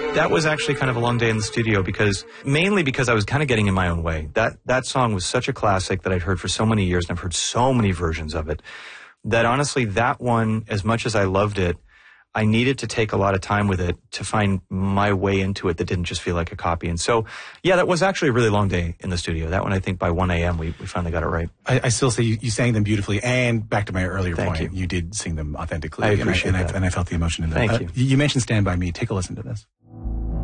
That was actually kind of a long day in the studio mainly because I was kind of getting in my own way. That song was such a classic that I'd heard for so many years, and I've heard so many versions of it, that honestly that one, as much as I loved it, I needed to take a lot of time with it to find my way into it that didn't just feel like a copy. And so, yeah, that was actually a really long day in the studio. That one, I think by 1 a.m. we finally got it right. I still say you sang them beautifully, and back to my earlier point, you did sing them authentically. I appreciate that. And I felt the emotion in them. Thank you. You mentioned Stand By Me. Take a listen to this.